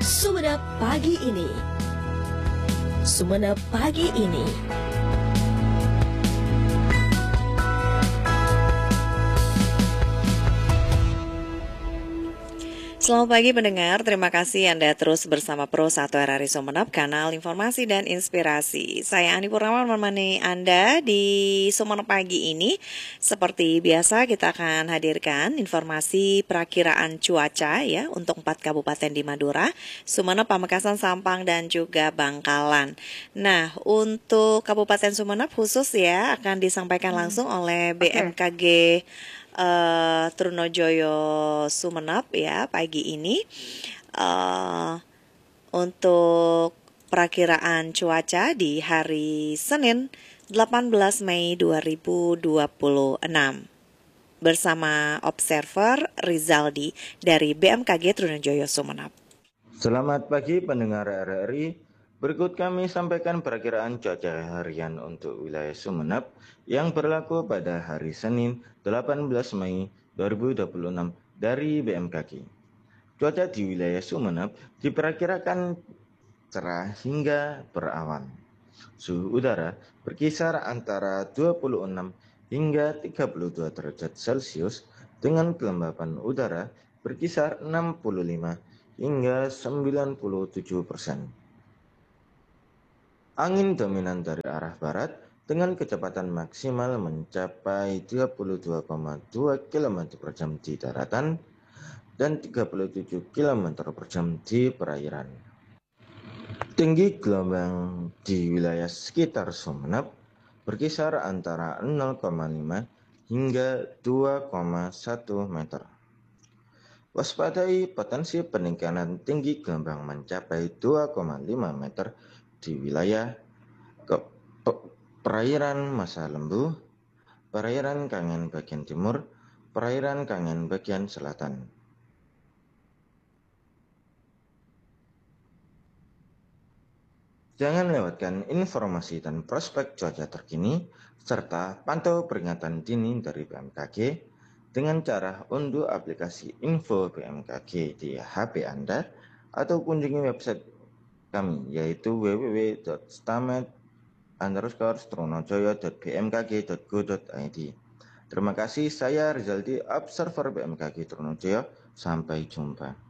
Sumenep pagi ini. Sumenep pagi ini. Selamat pagi pendengar, terima kasih Anda terus bersama Pro 1 RRI Sumenep, kanal informasi dan inspirasi. Saya Ani Purnama menemani Anda di Sumenep pagi ini. Seperti biasa kita akan hadirkan informasi perakiraan cuaca ya untuk 4 kabupaten di Madura, Sumenep, Pamekasan, Sampang, dan juga Bangkalan. Nah, untuk Kabupaten Sumenep khusus ya akan disampaikan langsung oleh BMKG Trunojoyo Sumenep ya pagi ini untuk perakiraan cuaca di hari Senin 18 Mei 2026 bersama Observer Rizaldi dari BMKG Trunojoyo Sumenep. Selamat pagi pendengar RRI. Berikut kami sampaikan perakiraan cuaca harian untuk wilayah Sumenep yang berlaku pada hari Senin 18 Mei 2026 dari BMKG. Cuaca di wilayah Sumenep diperkirakan cerah hingga berawan. Suhu udara berkisar antara 26 hingga 32 derajat Celcius dengan kelembapan udara berkisar 65 hingga 97%. Angin dominan dari arah barat dengan kecepatan maksimal mencapai 32,2 km per jam di daratan dan 37 km per jam di perairan. Tinggi gelombang di wilayah sekitar Sumenep berkisar antara 0,5 hingga 2,1 meter. Waspadai potensi peningkatan tinggi gelombang mencapai 2,5 meter di wilayah perairan Masa Lembu, perairan Kangen bagian timur, perairan Kangen bagian selatan. Jangan lewatkan informasi dan prospek cuaca terkini, serta pantau peringatan dini dari BMKG dengan cara unduh aplikasi info BMKG di HP Anda atau kunjungi website kami yaitu www.stamet_trunojoyo.bmkg.go.id. Terima kasih, saya Rizaldi, Observer BMKG Trunojoyo. Sampai jumpa.